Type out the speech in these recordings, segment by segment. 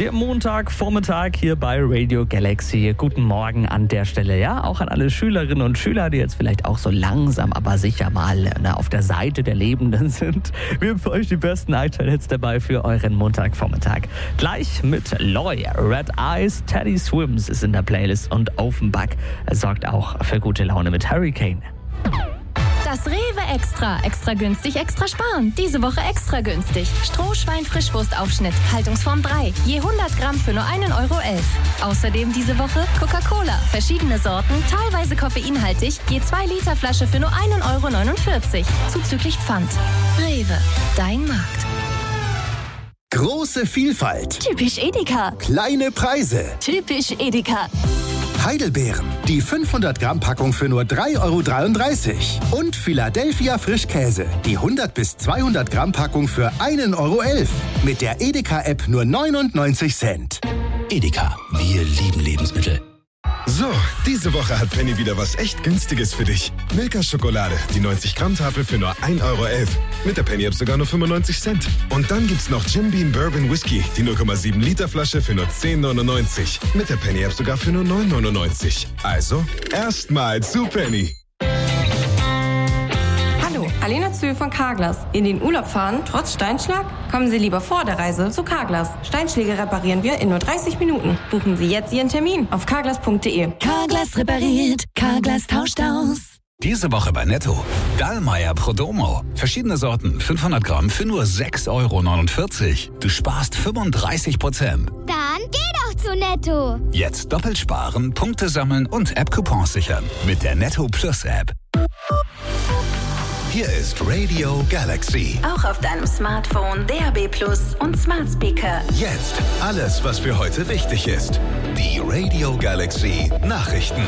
Der Montagvormittag hier bei Radio Galaxy. Guten Morgen an der Stelle, ja, auch an alle Schülerinnen und Schüler, die jetzt vielleicht auch so langsam, aber sicher mal auf der Seite der Lebenden sind. Wir haben für euch die besten Hits dabei für euren Montagvormittag. Gleich mit Loy, Red Eyes, Teddy Swims ist in der Playlist und Offenbach sorgt auch für gute Laune mit Hurricane. Das Rewe Extra. Extra günstig, extra sparen. Diese Woche extra günstig. Strohschwein-Frischwurstaufschnitt, Haltungsform 3. Je 100 Gramm für nur 1,11 Euro. Außerdem diese Woche Coca-Cola. Verschiedene Sorten, teilweise koffeinhaltig. Je 2 Liter Flasche für nur 1,49 Euro. Zuzüglich Pfand. Rewe, dein Markt. Große Vielfalt. Typisch Edeka. Kleine Preise. Typisch Edeka. Heidelbeeren. Die 500 Gramm Packung für nur 3,33 Euro. Und Philadelphia Frischkäse. Die 100 bis 200 Gramm Packung für 1,11 Euro. Mit der Edeka-App nur 99 Cent. Edeka, wir lieben Lebensmittel. So, diese Woche hat Penny wieder was echt Günstiges für dich. Milka-Schokolade, die 90-Gramm-Tafel für nur 1,11 Euro. Mit der Penny-App sogar nur 95 Cent. Und dann gibt's noch Jim Beam Bourbon Whisky, die 0,7 Liter Flasche für nur 10,99. Mit der Penny-App sogar für nur 9,99. Also, erstmal zu Penny. Hallo, Alena Zühl von Carglass. In den Urlaub fahren, trotz Steinschlag? Kommen Sie lieber vor der Reise zu Carglass. Steinschläge reparieren wir in nur 30 Minuten. Buchen Sie jetzt Ihren Termin auf carglass.de. Carglass repariert, Carglass tauscht aus. Diese Woche bei Netto. Dallmayr Prodomo. Verschiedene Sorten, 500 Gramm für nur 6,49 Euro. Du sparst 35%. Dann geh doch zu Netto. Jetzt doppelt sparen, Punkte sammeln und App-Coupons sichern. Mit der Netto Plus App. Hier ist Radio Galaxy. Auch auf deinem Smartphone, DAB+ und Smart Speaker. Jetzt alles, was für heute wichtig ist. Die Radio Galaxy Nachrichten.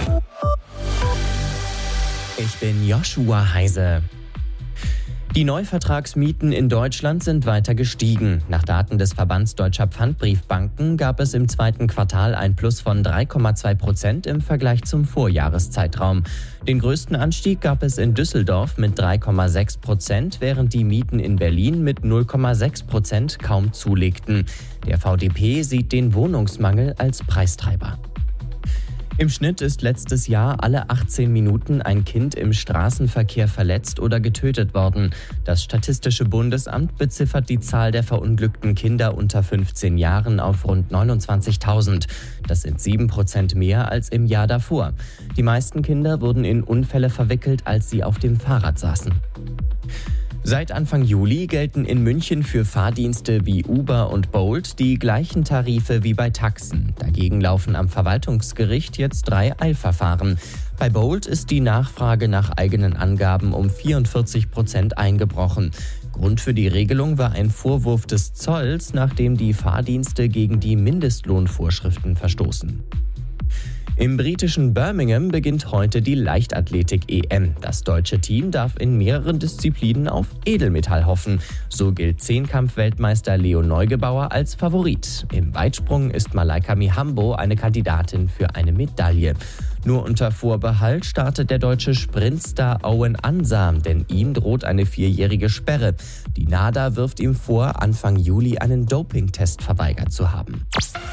Ich bin Joshua Heise. Die Neuvertragsmieten in Deutschland sind weiter gestiegen. Nach Daten des Verbands Deutscher Pfandbriefbanken gab es im zweiten Quartal ein Plus von 3,2% im Vergleich zum Vorjahreszeitraum. Den größten Anstieg gab es in Düsseldorf mit 3,6%, während die Mieten in Berlin mit 0,6% kaum zulegten. Der VDP sieht den Wohnungsmangel als Preistreiber. Im Schnitt ist letztes Jahr alle 18 Minuten ein Kind im Straßenverkehr verletzt oder getötet worden. Das Statistische Bundesamt beziffert die Zahl der verunglückten Kinder unter 15 Jahren auf rund 29.000. Das sind 7% mehr als im Jahr davor. Die meisten Kinder wurden in Unfälle verwickelt, als sie auf dem Fahrrad saßen. Seit Anfang Juli gelten in München für Fahrdienste wie Uber und Bolt die gleichen Tarife wie bei Taxen. Dagegen laufen am Verwaltungsgericht jetzt 3 Eilverfahren. Bei Bolt ist die Nachfrage nach eigenen Angaben um 44% eingebrochen. Grund für die Regelung war ein Vorwurf des Zolls, nachdem die Fahrdienste gegen die Mindestlohnvorschriften verstoßen. Im britischen Birmingham beginnt heute die Leichtathletik-EM. Das deutsche Team darf in mehreren Disziplinen auf Edelmetall hoffen. So gilt Zehnkampf-Weltmeister Leo Neugebauer als Favorit. Im Weitsprung ist Malaika Mihambo eine Kandidatin für eine Medaille. Nur unter Vorbehalt startet der deutsche Sprintstar Owen Ansam, denn ihm droht eine 4-jährige Sperre. Die NADA wirft ihm vor, Anfang Juli einen Dopingtest verweigert zu haben.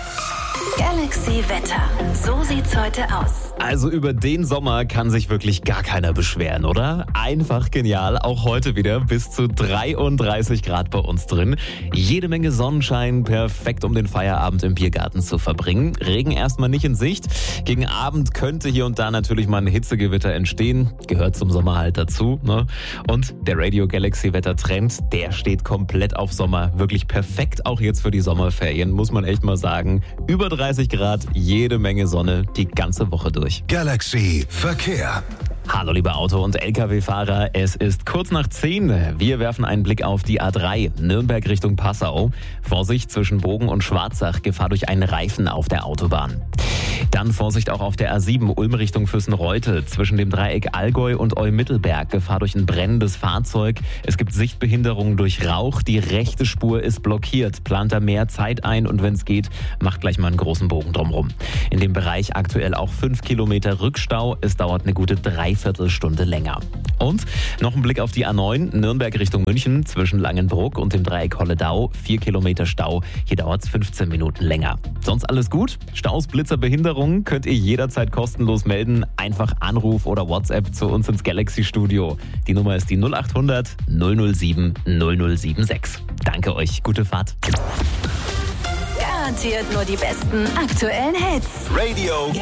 Galaxy Wetter. So sieht's heute aus. Also über den Sommer kann sich wirklich gar keiner beschweren, oder? Einfach genial. Auch heute wieder bis zu 33 Grad bei uns drin. Jede Menge Sonnenschein, perfekt, um den Feierabend im Biergarten zu verbringen. Regen erstmal nicht in Sicht. Gegen Abend könnte hier und da natürlich mal ein Hitzegewitter entstehen. Gehört zum Sommer halt dazu, ne? Und der Radio Galaxy Wettertrend, der steht komplett auf Sommer. Wirklich perfekt auch jetzt für die Sommerferien, muss man echt mal sagen. Über 30 Grad, jede Menge Sonne, die ganze Woche durch. Galaxy Verkehr. Hallo liebe Auto- und Lkw-Fahrer, es ist kurz nach 10. Wir werfen einen Blick auf die A3, Nürnberg Richtung Passau. Vorsicht zwischen Bogen und Schwarzach, Gefahr durch einen Reifen auf der Autobahn. Dann Vorsicht auch auf der A7 Ulm Richtung Füssen-Reute. Zwischen dem Dreieck Allgäu und Eu-Mittelberg Gefahr durch ein brennendes Fahrzeug. Es gibt Sichtbehinderungen durch Rauch. Die rechte Spur ist blockiert. Plant da mehr Zeit ein und wenn es geht, macht gleich mal einen großen Bogen drumherum. In dem Bereich aktuell auch 5 Kilometer Rückstau. Es dauert eine gute Dreiviertelstunde länger. Und noch ein Blick auf die A9 Nürnberg Richtung München zwischen Langenbruck und dem Dreieck Holledau. 4 Kilometer Stau. Hier dauert es 15 Minuten länger. Sonst alles gut? Staus, Blitzer, Behinderungen könnt ihr jederzeit kostenlos melden. Einfach Anruf oder WhatsApp zu uns ins Galaxy-Studio. Die Nummer ist die 0800 007 0076. Danke euch. Gute Fahrt. Garantiert nur die besten aktuellen Hits. Radio